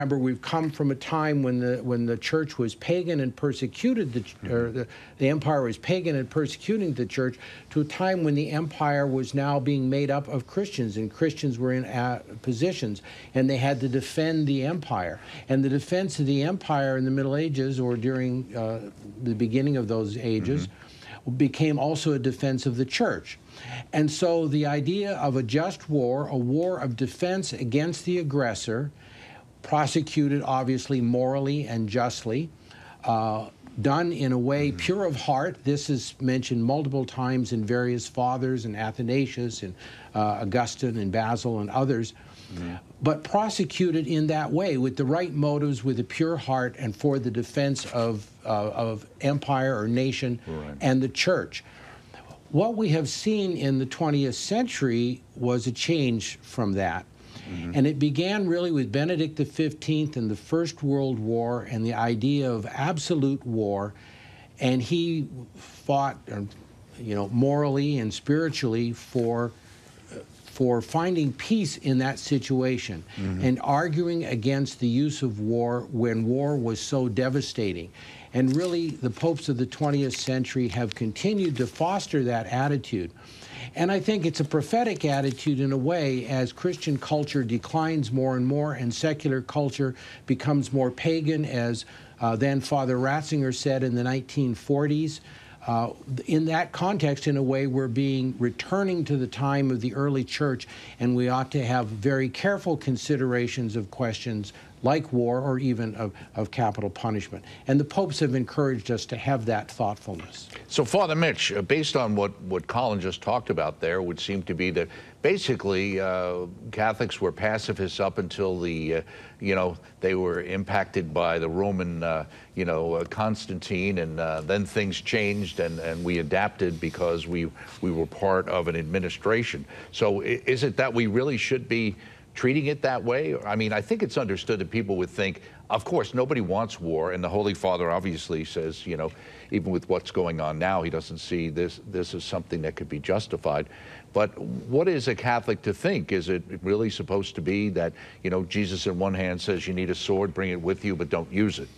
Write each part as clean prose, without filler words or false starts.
Remember, we've come from a time when the church was pagan and persecuted the empire was pagan and persecuting the church, to a time when the empire was now being made up of Christians, and Christians were in positions, and they had to defend the empire. And the defense of the empire in the Middle Ages, or during the beginning of those ages, became also a defense of the church. And so the idea of a just war, a war of defense against the aggressor, prosecuted obviously morally and justly, done in a way pure of heart. This is mentioned multiple times in various fathers, and Athanasius and Augustine and Basil and others, but prosecuted in that way with the right motives, with a pure heart, and for the defense of empire or nation and the church. What we have seen in the 20th century was a change from that. And it began really with Benedict XV and the First World War and the idea of absolute war. And he fought, you know, morally and spiritually for finding peace in that situation, and arguing against the use of war when war was so devastating. And really, the popes of the 20th century have continued to foster that attitude. And I think it's a prophetic attitude in a way, as Christian culture declines more and more and secular culture becomes more pagan, as then Father Ratzinger said in the 1940s. In that context, in a way, we're returning to the time of the early church, and we ought to have very careful considerations of questions like war, or even of capital punishment. And the popes have encouraged us to have that thoughtfulness. So, Father Mitch, based on what Colin just talked about there, would seem to be that basically Catholics were pacifists up until the, you know, they were impacted by the Roman, you know, Constantine, and then things changed, and we adapted because we were part of an administration. So is it that we really should be treating it that way? I mean, I think it's understood that people would think, of course, nobody wants war, and the Holy Father obviously says, you know, even with what's going on now, he doesn't see this as something that could be justified. But what is a Catholic to think? Is it really supposed to be that, you know, Jesus in one hand says you need a sword, bring it with you, but don't use it?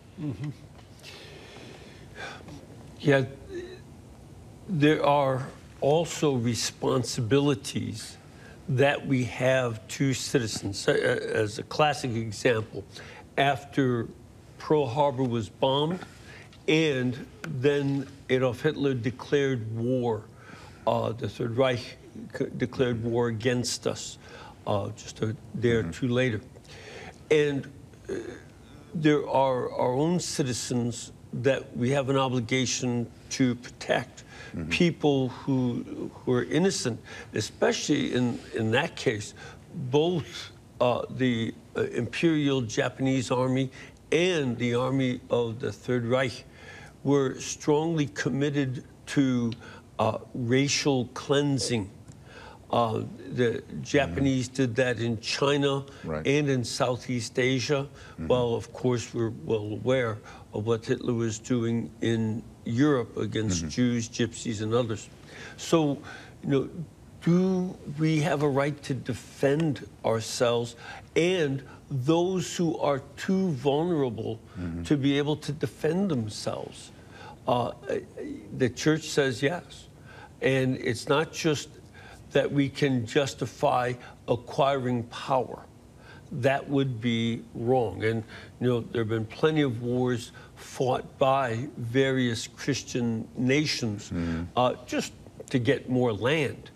Yeah, there are also responsibilities that we have to citizens. As a classic example, after Pearl Harbor was bombed, and then Adolf Hitler declared war, the Third Reich declared war against us just a day or two later. And there are our own citizens that we have an obligation to protect. People who are innocent, especially in that case, both the Imperial Japanese Army and the Army of the Third Reich were strongly committed to racial cleansing. The Japanese did that in China and in Southeast Asia. Well, of course, we're well aware of what Hitler was doing in Europe against Jews, Gypsies, and others. So, you know, do we have a right to defend ourselves and those who are too vulnerable to be able to defend themselves? The Church says yes. And it's not just that we can justify acquiring power. That would be wrong. And, you know, there have been plenty of wars fought by various Christian nations just to get more land.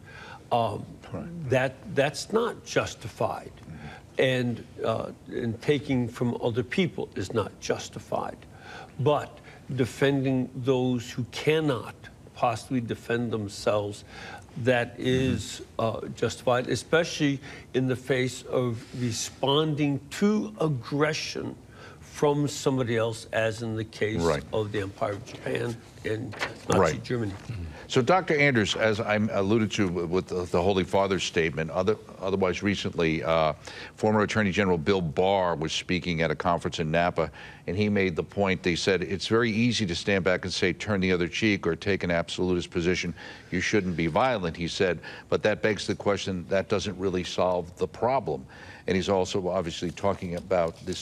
That's not justified. And taking from other people is not justified. But defending those who cannot possibly defend themselves, that is justified, especially in the face of responding to aggression from somebody else, as in the case Right. of the Empire of Japan and Nazi Right. Germany. So, Dr. Anders, as I alluded to with the Holy Father's statement, otherwise recently, former Attorney General Bill Barr was speaking at a conference in Napa, and he made the point, they said, it's very easy to stand back and say, turn the other cheek or take an absolutist position. You shouldn't be violent, he said, but that begs the question, that doesn't really solve the problem. And he's also obviously talking about this